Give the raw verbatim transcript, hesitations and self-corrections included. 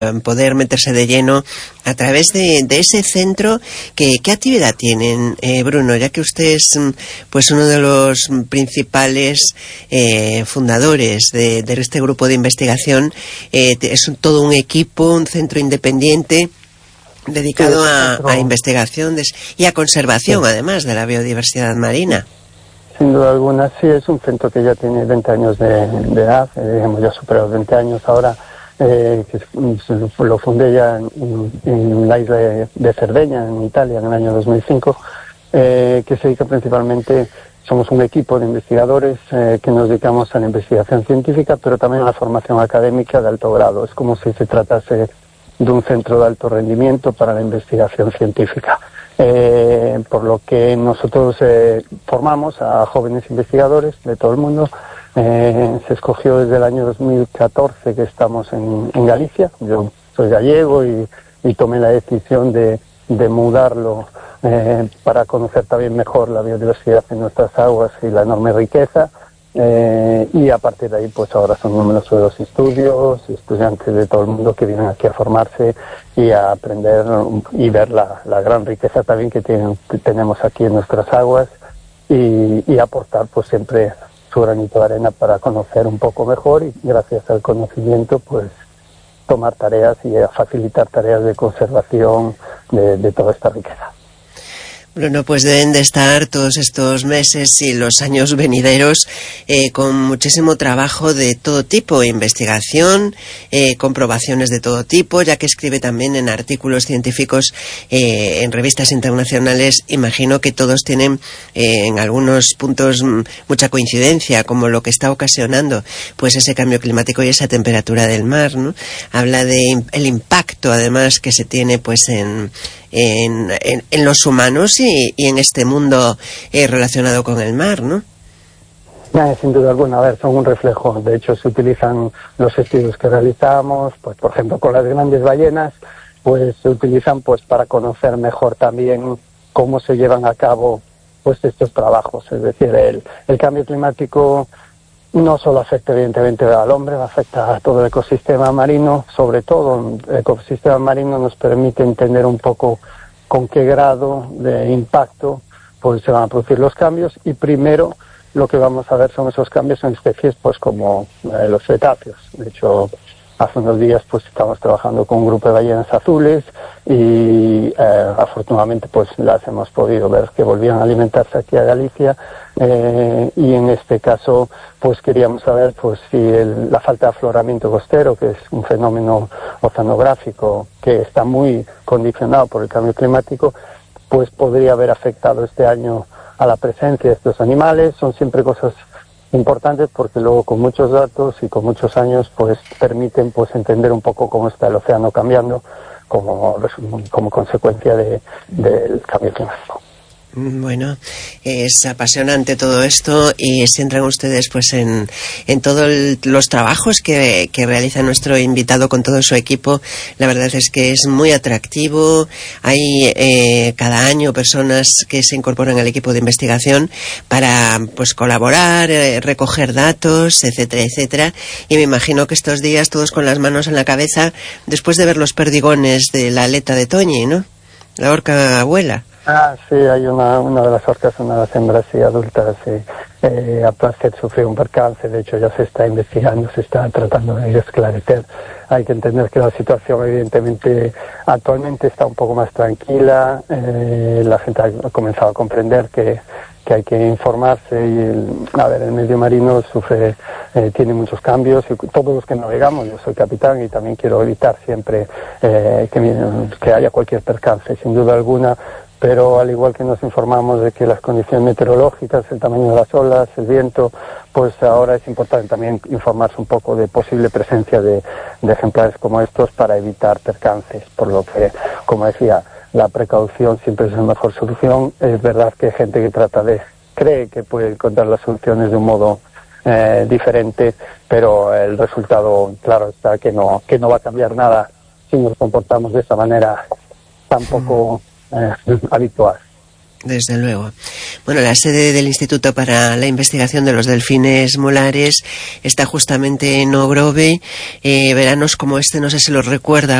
poder meterse de lleno a través de, de ese centro. que ¿Qué actividad tienen, eh, Bruno? Ya que usted es pues uno de los principales eh, fundadores de, de este grupo de investigación, eh, es un, todo un equipo, un centro independiente dedicado a, a investigación de, y a conservación, sí, además de la biodiversidad marina. Sin duda alguna, sí, es un centro que ya tiene veinte años de, de edad, eh, hemos ya superado veinte años ahora. Eh, que lo fundé ya en, en la isla de, de Cerdeña, en Italia, en el año dos mil cinco, eh, que se dedica principalmente, somos un equipo de investigadores eh, que nos dedicamos a la investigación científica, pero también a la formación académica de alto grado. Es como si se tratase de un centro de alto rendimiento para la investigación científica. Eh, por lo que nosotros eh, formamos a jóvenes investigadores de todo el mundo. Eh, se escogió desde el año dos mil catorce que estamos en, en Galicia. Yo soy gallego y, y tomé la decisión de, de mudarlo eh, para conocer también mejor la biodiversidad en nuestras aguas y la enorme riqueza. Eh, y a partir de ahí, pues ahora son numerosos los estudios, estudiantes de todo el mundo que vienen aquí a formarse y a aprender y ver la, la gran riqueza también que, tienen, que tenemos aquí en nuestras aguas y, y aportar pues siempre su granito de arena para conocer un poco mejor y gracias al conocimiento pues tomar tareas y facilitar tareas de conservación de, de toda esta riqueza. Bueno, pues deben de estar todos estos meses y los años venideros eh, con muchísimo trabajo de todo tipo, investigación, eh, comprobaciones de todo tipo, ya que escribe también en artículos científicos eh, en revistas internacionales. Imagino que todos tienen eh, en algunos puntos mucha coincidencia, como lo que está ocasionando pues ese cambio climático y esa temperatura del mar, ¿no? Habla de el impacto, además, que se tiene pues en En, en, en los humanos y, y en este mundo eh, relacionado con el mar, ¿no? Eh, sin duda alguna, a ver, son un reflejo. De hecho, se utilizan los estudios que realizamos, pues por ejemplo con las grandes ballenas, pues se utilizan pues para conocer mejor también cómo se llevan a cabo pues estos trabajos. Es decir, el, el cambio climático no solo afecta evidentemente al hombre, afecta a todo el ecosistema marino. Sobre todo el ecosistema marino nos permite entender un poco con qué grado de impacto pues se van a producir los cambios, y primero lo que vamos a ver son esos cambios en especies pues como eh, los cetáceos. De hecho, hace unos días pues estamos trabajando con un grupo de ballenas azules y eh, afortunadamente pues las hemos podido ver que volvían a alimentarse aquí a Galicia, eh, y en este caso pues queríamos saber pues si el, la falta de afloramiento costero, que es un fenómeno oceanográfico que está muy condicionado por el cambio climático, pues podría haber afectado este año a la presencia de estos animales. Son siempre cosas importantes porque luego con muchos datos y con muchos años pues permiten pues entender un poco cómo está el océano cambiando como, como consecuencia de, del cambio climático. Bueno, es apasionante todo esto y se entran ustedes pues en, en todos los trabajos que, que realiza nuestro invitado con todo su equipo. La verdad es que es muy atractivo. Hay eh, cada año personas que se incorporan al equipo de investigación para pues colaborar, eh, recoger datos, etcétera, etcétera. Y me imagino que estos días todos con las manos en la cabeza después de ver los perdigones de la aleta de Toñi, ¿no? La orca abuela. Ah, sí, hay una, una de las orcas, una de las hembras y adultas, sí. eh, a placer sufrió un percance. De hecho ya se está investigando, se está tratando de esclarecer. Hay que entender que la situación evidentemente actualmente está un poco más tranquila, eh, la gente ha comenzado a comprender que, que hay que informarse y el, a ver, el medio marino sufre, eh, tiene muchos cambios y todos los que navegamos, yo soy capitán y también quiero evitar siempre eh, que, que haya cualquier percance, sin duda alguna. Pero al igual que nos informamos de que las condiciones meteorológicas, el tamaño de las olas, el viento, pues ahora es importante también informarse un poco de posible presencia de, de ejemplares como estos para evitar percances. Por lo que, como decía, la precaución siempre es la mejor solución. Es verdad que hay gente que trata de, cree que puede encontrar las soluciones de un modo eh, diferente, pero el resultado, claro, está que no, que no va a cambiar nada si nos comportamos de esa manera tampoco Eh, habitual. Desde luego. Bueno, la sede del Instituto para la Investigación de los Delfines Molares está justamente en Ogrove. Eh, veranos como este, no sé si los recuerda.